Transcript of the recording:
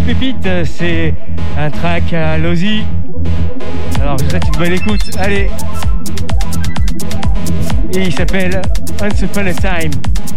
pépite, c'est un track à Lozy. Alors je vous souhaite une bonne écoute, allez. Et il s'appelle Once Upon a Time.